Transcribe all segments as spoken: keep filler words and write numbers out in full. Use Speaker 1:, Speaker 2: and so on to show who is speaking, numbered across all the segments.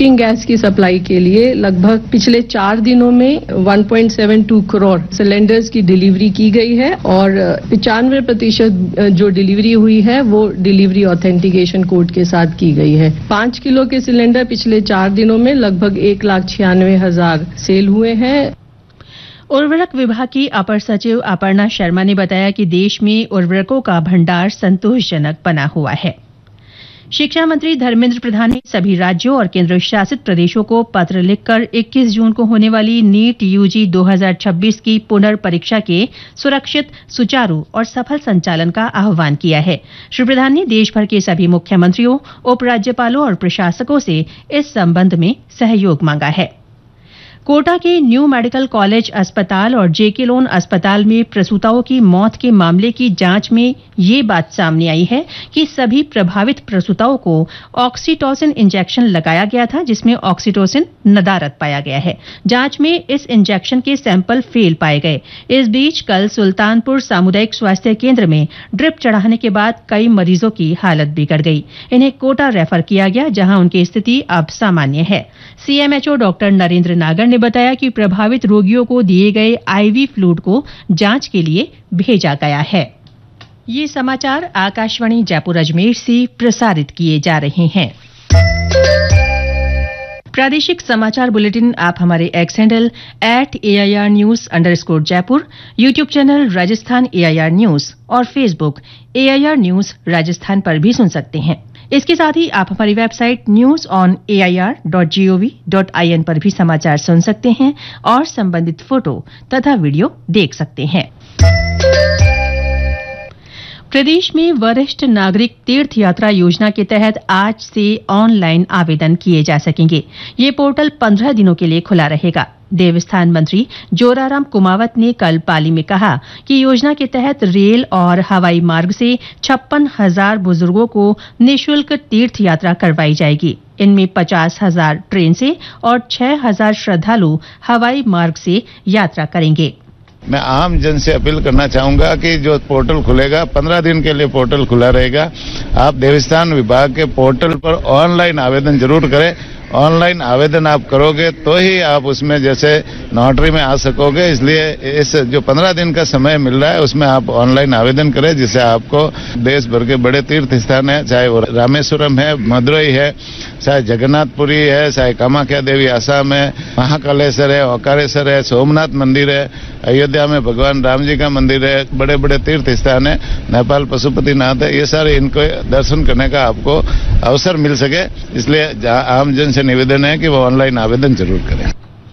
Speaker 1: Cooking gas की supply के लिए लगभग पिछले चार दिनों में एक पॉइंट सात दो करोड़ सिलेंडर्स की डिलीवरी की गई है और पचानवे प्रतिशत जो डिलीवरी हुई है वो डिलीवरी ऑथेंटिकेशन कोड के साथ की गई है। पांच किलो के सिलेंडर पिछले चार दिनों में लगभग एक लाख छियानवे हजार सेल हुए हैं।
Speaker 2: उर्वरक विभाग की अपर सचिव अपर्णा शर्मा ने बताया कि देश में उर्वरकों का भंडार संतोषजनक बना हुआ है। शिक्षा मंत्री धर्मेंद्र प्रधान ने सभी राज्यों और केंद्र शासित प्रदेशों को पत्र लिखकर इक्कीस जून को होने वाली नीट यूजी दो हज़ार छब्बीस की पुनर्परीक्षा के सुरक्षित, सुचारू और सफल संचालन का आह्वान किया है। श्री प्रधान ने देश भर के सभी मुख्यमंत्रियों, उपराज्यपालों और प्रशासकों से इस संबंध में सहयोग मांगा है। कोटा के न्यू मेडिकल कॉलेज अस्पताल और जेके लोन अस्पताल में प्रसूताओं की मौत के मामले की जांच में ये बात सामने आई है कि सभी प्रभावित प्रसूताओं को ऑक्सीटोसिन इंजेक्शन लगाया गया था, जिसमें ऑक्सीटोसिन नदारद पाया गया है। जांच में इस इंजेक्शन के सैंपल फेल पाए गए। इस बीच कल सुल्तानपुर सामुदायिक स्वास्थ्य केंद्र में ड्रिप चढ़ाने के बाद कई मरीजों की हालत बिगड़ गई। इन्हें कोटा रेफर किया गया, जहां उनकी स्थिति अब सामान्य है। सीएमएचओ डॉक्टर नरेंद्र नागर ने बताया कि प्रभावित रोगियों को दिए गए आईवी फ्लूइड को जांच के लिए भेजा गया है। ये समाचार आकाशवाणी जयपुर अजमेर से प्रसारित किए जा रहे हैं। प्रादेशिक समाचार बुलेटिन आप हमारे x handle at AIR news underscore Jaipur, YouTube channel Rajasthan AIR news और फेसबुक एआईआर न्यूज राजस्थान पर भी सुन सकते हैं। इसके साथ ही आप हमारी website news on A I R dot G O V dot I N पर भी समाचार सुन सकते हैं और संबंधित फोटो तथा वीडियो देख सकते हैं। प्रदेश में वरिष्ठ नागरिक तीर्थ यात्रा योजना के तहत आज से ऑनलाइन आवेदन किए जा सकेंगे। ये पोर्टल पंद्रह दिनों के लिए खुला रहेगा। देवस्थान मंत्री जोराराम कुमावत ने कल पाली में कहा कि योजना के तहत रेल और हवाई मार्ग से छप्पन हजार बुजुर्गों को निःशुल्क तीर्थ यात्रा करवाई जाएगी। इनमें पचास हजार ट्रेन से और छह हजार श्रद्धालु हवाई मार्ग से यात्रा करेंगे।
Speaker 3: मैं आम जन से अपील करना चाहूंगा कि जो पोर्टल खुलेगा पंद्रह दिन के लिए पोर्टल खुला रहेगा। आप देवस्थान विभाग के पोर्टल पर ऑनलाइन आवेदन जरूर करें। ऑनलाइन आवेदन आप करोगे तो ही आप उसमें जैसे नोटरी में आ सकोगे। इसलिए इस जो पंद्रह दिन का समय मिल रहा है उसमें आप ऑनलाइन आवेदन करें, जिससे आपको देश भर के बड़े तीर्थ स्थान है, चाहे वो रामेश्वरम है, मदुरई है, चाहे जगन्नाथपुरी है, चाहे कामाख्या देवी आसाम है, महाकालेश्वर है, ओकारेश्वर है, सोमनाथ मंदिर है, अयोध्या में भगवान राम जी का मंदिर है, बड़े बड़े तीर्थ स्थान है, नेपाल पशुपतिनाथ है, ये सारे इनको दर्शन करने का आपको अवसर मिल सके। इसलिए आम जन से निवेदन है कि वो ऑनलाइन आवेदन जरूर करें।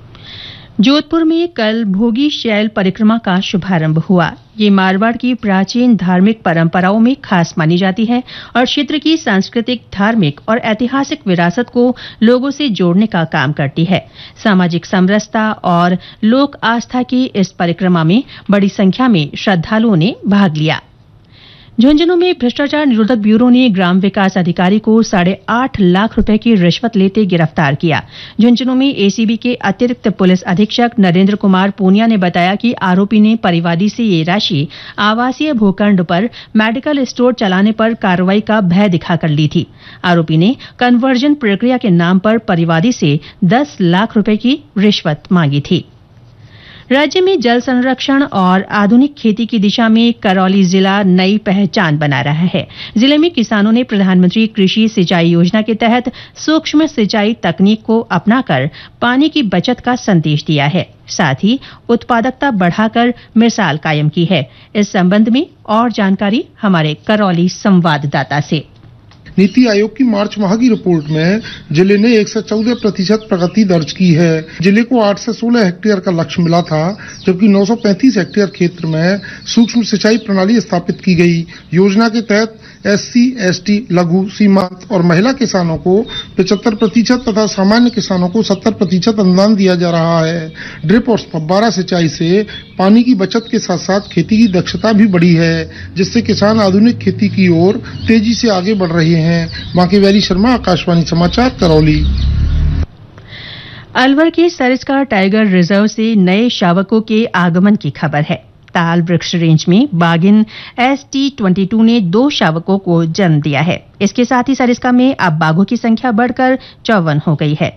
Speaker 2: जोधपुर में कल भोगी शैल परिक्रमा का शुभारंभ हुआ। ये मारवाड़ की प्राचीन धार्मिक परंपराओं में खास मानी जाती है और क्षेत्र की सांस्कृतिक, धार्मिक और ऐतिहासिक विरासत को लोगों से जोड़ने का काम करती है। सामाजिक समरसता और लोक आस्था की इस परिक्रमा में बड़ी संख्या में श्रद्धालुओं ने भाग लिया। झुंझुनू में भ्रष्टाचार निरोधक ब्यूरो ने ग्राम विकास अधिकारी को साढ़े आठ लाख रुपए की रिश्वत लेते गिरफ्तार किया। झुंझुनू में एसीबी के अतिरिक्त पुलिस अधीक्षक नरेंद्र कुमार पूनिया ने बताया कि आरोपी ने परिवादी से ये राशि आवासीय भूखंड पर मेडिकल स्टोर चलाने पर कार्रवाई का भय दिखाकर ली थी। आरोपी ने कन्वर्जन प्रक्रिया के नाम पर परिवादी से दस लाख रुपए की रिश्वत मांगी थी। राज्य में जल संरक्षण और आधुनिक खेती की दिशा में करौली जिला नई पहचान बना रहा है। जिले में किसानों ने प्रधानमंत्री कृषि सिंचाई योजना के तहत सूक्ष्म सिंचाई तकनीक को अपनाकर पानी की बचत का संदेश दिया है। साथ ही उत्पादकता बढ़ाकर मिसाल कायम की है। इस संबंध में और जानकारी हमारे करौली संवाददाता से।
Speaker 4: नीति आयोग की मार्च माह की रिपोर्ट में जिले ने एक सौ चौदह प्रतिशत प्रगति दर्ज की है। जिले को आठ से सोलह हेक्टेयर का लक्ष्य मिला था, जबकि नौ सौ पैंतीस हेक्टेयर क्षेत्र में सूक्ष्म सिंचाई प्रणाली स्थापित की गई। योजना के तहत एससी, एसटी, लघु, सीमांत और महिला किसानों को पचहत्तर प्रतिशत तथा सामान्य किसानों को सत्तर प्रतिशत अनुदान दिया जा रहा है। ड्रिप और फव्वारा सिंचाई से पानी की बचत के साथ साथ खेती की दक्षता भी बढ़ी है, जिससे किसान आधुनिक खेती की ओर तेजी से आगे बढ़ रहे हैं। बांके वैली शर्मा, आकाशवाणी समाचार, करौली।
Speaker 2: अलवर के सरिस्का टाइगर रिजर्व से नए शावकों के आगमन की खबर है। ताल वृक्ष रेंज में बागिन एस टी बाईस ने दो शावकों को जन्म दिया है। इसके साथ ही सरिस्का में अब बाघों की संख्या बढ़कर चौवन हो गई है।